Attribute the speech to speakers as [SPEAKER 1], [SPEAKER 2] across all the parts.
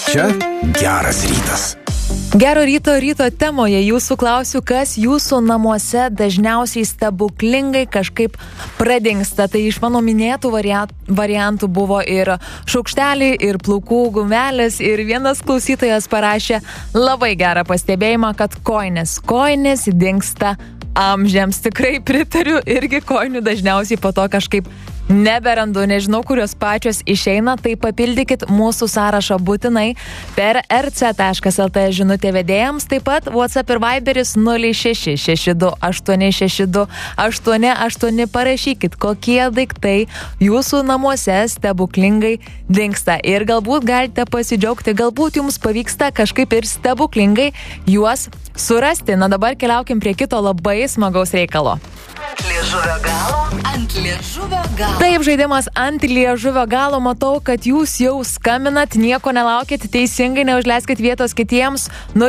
[SPEAKER 1] Čia geras rytas.
[SPEAKER 2] Gero ryto temoje jūsų klausiu, kas jūsų namuose dažniausiai stebuklingai kažkaip pradingsta. Tai iš mano minėtų variantų buvo ir šaukšteliai, ir plaukų gumelės, ir vienas klausytojas parašė labai gerą pastebėjimą, kad kojinės dingsta amžiams. Tikrai pritariu, irgi kojinių dažniausiai po to kažkaip neberandu, nežinau, kurios pačios išeina, tai papildykit mūsų sąrašą būtinai per rc.lt žinutė vedėjams, taip pat WhatsApp ir Viberis 0662862888 parašykit, kokie daiktai jūsų namuose stebuklingai dingsta ir galbūt galite pasidžiaugti, galbūt jums pavyksta kažkaip ir stebuklingai juos surasti. Na dabar keliaukim prie kito labai smagaus reikalo.
[SPEAKER 3] Ant liežuvio galo.
[SPEAKER 2] Taip, žaidimas ant liežuvio galo. Matau, kad jūs jau skambinat, nieko nelaukit, teisingai neužleiskit vietos kitiems.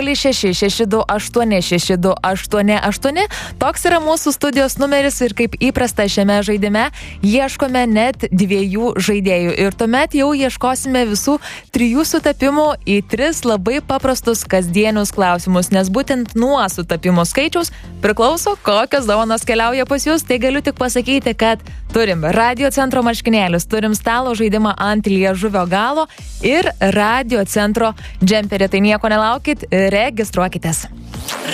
[SPEAKER 2] 0662862888. Toks yra mūsų studijos numeris ir kaip įprasta šiame žaidime ieškome net 2 žaidėjų. Ir tuomet jau ieškosime visų 3 sutapimų į 3 labai paprastus kasdienius klausimus, nes būtent nuo sutapimų skaičiaus priklauso, kokios dovanos keliauja pas jūs. Tai galiu tik pasakyti, kad turim Radio Centro marškinėlius, turim stalo žaidimą ant liežuvio galo ir Radio Centro džemperį. Tai nieko nelaukit, registruokitės.